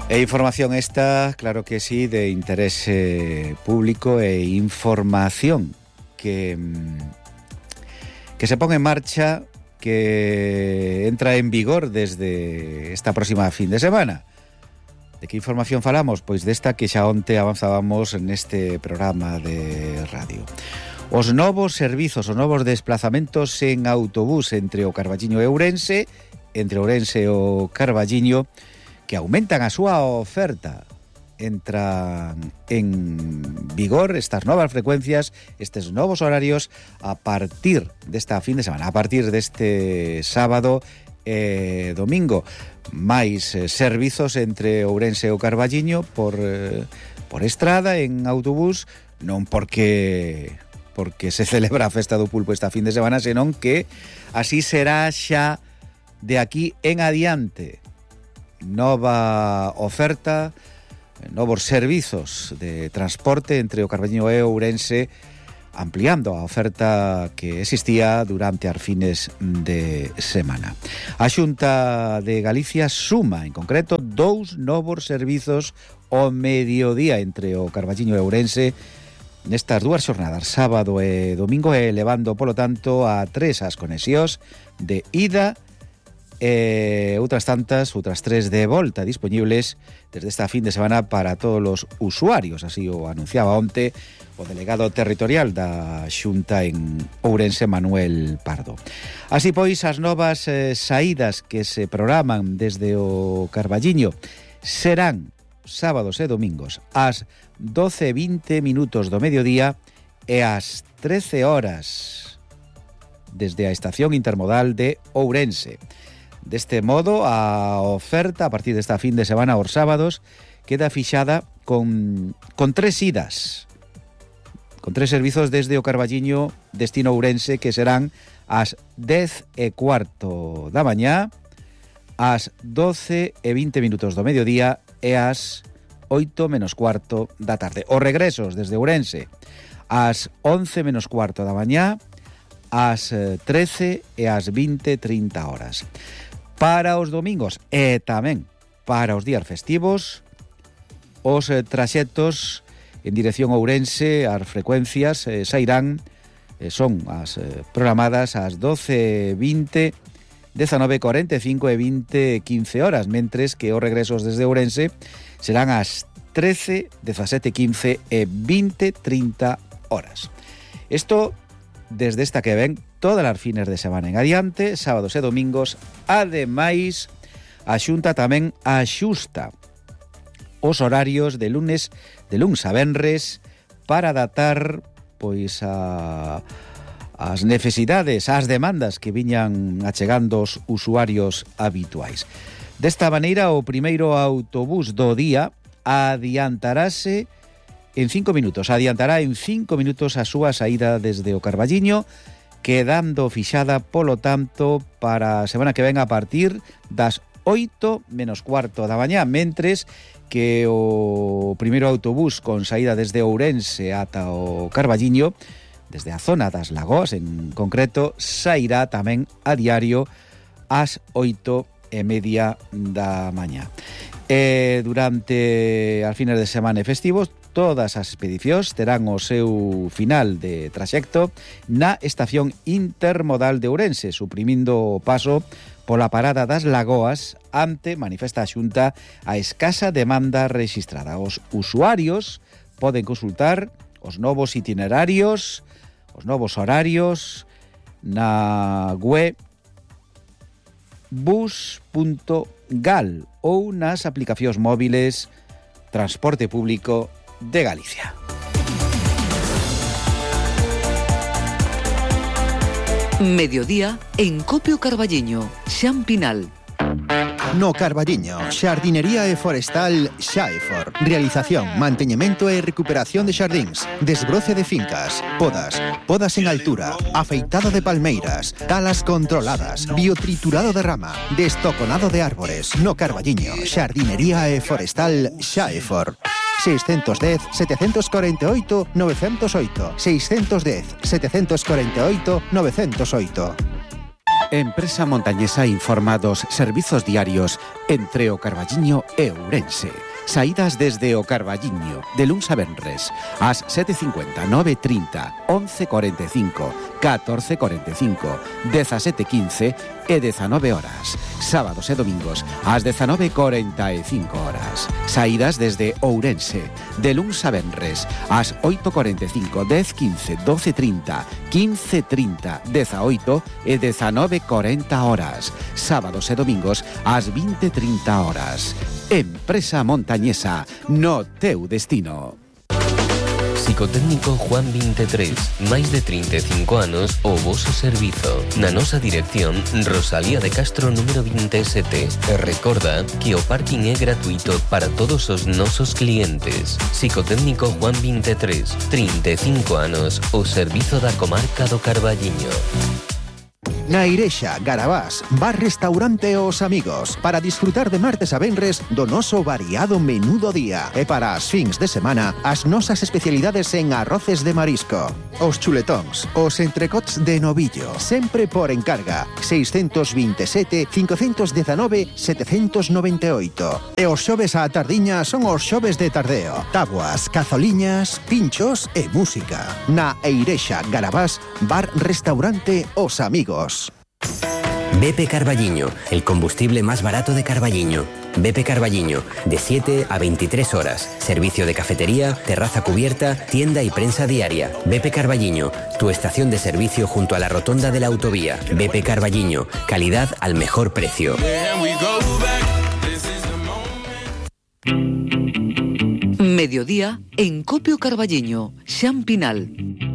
E información esta, claro que sí, de interés público e información que se pone en marcha, que entra en vigor desde esta próxima fin de semana. De que información falamos? Pois desta que xa onte avanzábamos neste programa de radio. Os novos servizos, os novos desplazamentos en autobús entre o Carballiño e Ourense, entre Ourense e o Carballiño, que aumentan a súa oferta. Entran en vigor estas novas frecuencias, estes novos horarios a partir desta fin de semana, a partir deste sábado e domingo. Máis servizos entre Ourense e o Carballiño por estrada en autobús, non porque se celebra a festa do pulpo esta fin de semana, senón que así será xa de aquí en adiante. Nova oferta, novos servizos de transporte entre o Carballiño e Ourense, ampliando a oferta que existía durante as fines de semana. A Xunta de Galicia suma, en concreto, 2 novos servizos ao mediodía entre o Carballiño e Ourense nestas 2 xornadas, sábado e domingo, e elevando, polo tanto, a 3 as conexións de ida e outras 3 de volta dispoñibles desde esta fin de semana para todos os usuarios. Así o anunciaba onte o delegado territorial da Xunta en Ourense, Manuel Pardo. Así pois, as novas saídas que se programan desde o Carballiño serán sábados e domingos ás 12:20 do mediodía e ás 13 horas desde a estación intermodal de Ourense. Deste modo, a oferta a partir desta fin de semana aos sábados queda fixada con 3 idas, con 3 servizos desde o Carballiño destino Ourense, que serán ás 10:15 da mañá, ás 12:20 do mediodía e ás 8:15 da tarde. Os regresos desde Ourense ás 11:15 da mañá, ás 13 e ás 20:30 horas. Para os domingos e tamén para os días festivos, os traxectos en dirección a Ourense, as frecuencias sairán, son as programadas ás 12:20, 19:45 e 20:15 horas, mentres que os regresos desde Ourense serán ás 13, 17:15 e 20:30 horas. Isto desde esta que ven todas as fines de semana en adiante, sábados e domingos. Ademais, a Xunta tamén axusta os horarios de luns a venres para adaptar pois as necesidades, as demandas que viñan achegando os usuarios habituais. Desta maneira, o primeiro autobús do día adiantarase en 5 minutos. Adiantará en 5 minutos a súa saída desde o Carballiño, quedando fixada, polo tanto, para a semana que ven a partir das 8:15 da mañá, mentres que o primeiro autobús con saída desde Ourense ata o Carballiño, desde a zona das Lagoas en concreto, sairá tamén a diario ás 8:30 da mañá. Durante as fines de semana e festivos, todas as expedicións terán o seu final de traxecto na estación intermodal de Ourense, suprimindo o paso pola parada das Lagoas ante, manifesta a Xunta, a escasa demanda rexistrada. Os usuarios poden consultar os novos itinerarios, os novos horarios na web bus.gal ou nas aplicacións móviles Transporte Público de Galicia. Mediodía en Copio Carballiño, Xan Pinal. No Carballiño, xardinería e forestal Xaefor. Realización, manteñemento e recuperación de xardíns, desbroce de fincas, podas en altura, afeitado de palmeiras, talas controladas, biotriturado de rama, destoconado de árbores. No Carballiño, xardinería e forestal Xaefor. 610 748 908. 610 748 908. Empresa montañesa informa dos servizos diarios entre o Carballiño e Ourense. Saídas desde o Carballiño, de luns a venres, ás 7:50, 9:30, 11:45, 14:45, 17:15 e 19 horas. Sábados e domingos, ás 19:45 horas. Saídas desde Ourense, de luns a venres, ás 8:45, 10:15, 12:30, 15:30, 18 e 19:40 horas. Sábados e domingos, ás 20:30 horas. Empresa montañesa, no teu destino. Psicotécnico Juan 23, máis de 35 anos o voso servizo. Na nosa dirección, Rosalía de Castro número 27. E recorda que o parking é gratuito para todos os nosos clientes. Psicotécnico Juan 23, 35 anos, o servizo da comarca do Carballiño. Na Irexa, Garabás, bar-restaurante Os Amigos, para disfrutar de martes a venres do noso variado menú do día. E para as fins de semana, as nosas especialidades en arroces de marisco. Os chuletóns, os entrecots de novillo, sempre por encarga, 627 519 798. E os xoves á tardiña son os xoves de tardeo. Tabuas, cazoliñas, pinchos e música. Na Irexa, Garabás, bar-restaurante Os Amigos. BP Carballiño, el combustible más barato de Carballiño. BP Carballiño, de 7 a 23 horas. Servicio de cafetería, terraza cubierta, tienda y prensa diaria. BP Carballiño, tu estación de servicio junto a la rotonda de la autovía. BP Carballiño, calidad al mejor precio. Mediodía en Copio Carballiño, Xampinal.